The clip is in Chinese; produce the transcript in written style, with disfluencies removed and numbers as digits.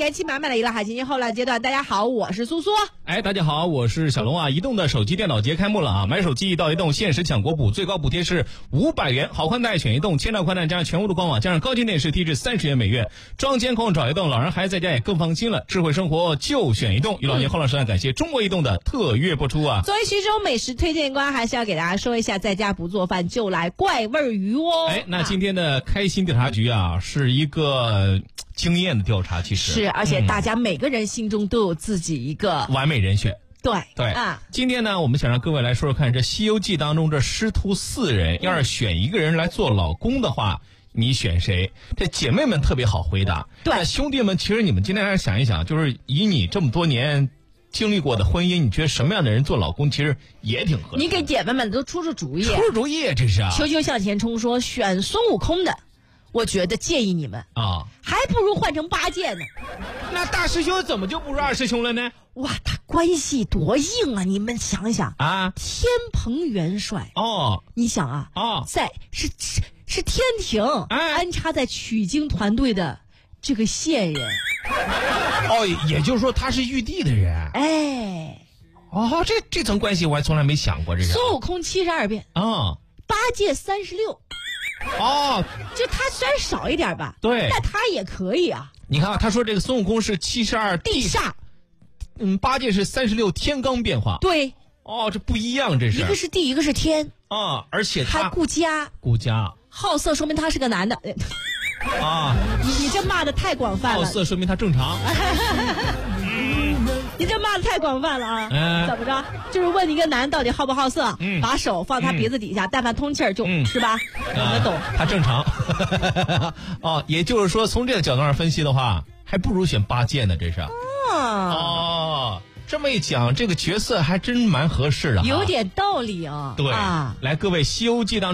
元气满满的娱乐海信息后来阶段，大家好，我是苏苏。 大家好，我是小龙啊。移动的手机电脑节开幕了啊！买手机到移动限时抢国补，最高补贴是500元，好宽带选移动，千兆宽带加上全屋的官网，加上高清电视，低至30元每月，装监控找移动，老人孩子在家也更放心了。智慧生活就选移动。娱乐节后浪时段感谢中国移动的特约播出啊！ 作为徐州美食推荐官，还是要给大家说一下，在家不做饭就来怪味鱼哦。 那今天的开心调查局啊，是一个经验的调查，其实是，而且大家每个人心中都有自己一个完美人选。 对啊，今天呢，我们想让各位来说说看，这《西游记》当中这师徒4人，要是选一个人来做老公的话，你选谁？这姐妹们特别好回答。 对， 兄弟们，其实你们今天还是想一想，就是以你这么多年经历过的婚姻，你觉得什么样的人做老公其实也挺合适？ 你给姐妹们都出主意， 这是啊！ 球球向前冲说选孙悟空的，我觉得建议你们啊， 还不如换成八戒呢。 那大师兄怎么就不是二师兄了呢？ 哇，他关系多硬啊！你们想想啊， 天蓬元帅哦， 你想啊，在是天庭安插在取经团队的这个线人。 也就是说他是玉帝的人。这层关系我还从来没想过。这是孙悟空72变啊， 八戒36。就他虽然少一点吧， 对， 但他也可以啊。 你看他说这个孙悟空是72地煞，八戒是36天罡变化。 对， 这不一样，这是一个是地，一个是天啊，而且他还顾家好色，说明他是个男的啊。 你这骂的太广泛了。 好色说明他正常。 你这骂的太广泛了啊！怎么着？就是问一个男到底好不好色，把手放他鼻子底下，但凡通气儿是吧？我们懂， 他正常。也就是说，从这个角度上分析的话，还不如选八戒呢。这是这么一讲，这个角色还真蛮合适的， 有点道理啊。 对，来各位《西游记》当中